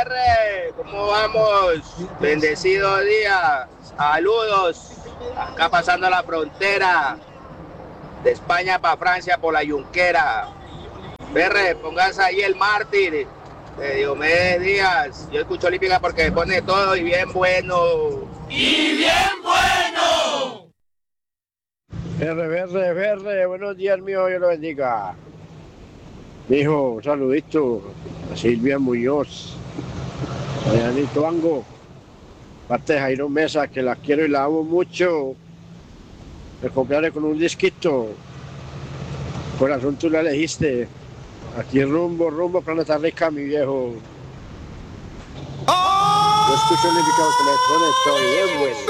BR, ¿cómo vamos? Bendecido día, saludos. Acá pasando la frontera de España para Francia por la Yunquera. BR, póngase ahí el mártir de Diomedes Díaz. Yo escucho Olímpica porque pone todo y bien bueno. ¡Y bien bueno! BR, buenos días, mijo, Dios lo bendiga. Mijo, un saludito a Silvia Muñoz, a Janito Ango, parte de Jairo Mesa, que la quiero y la amo mucho. Me compraré con un disquito. Corazón, tú la elegiste. Aquí rumbo, Planeta Rica, mi viejo. Yo escucho Olímpica porque me pone, estoy bien bueno.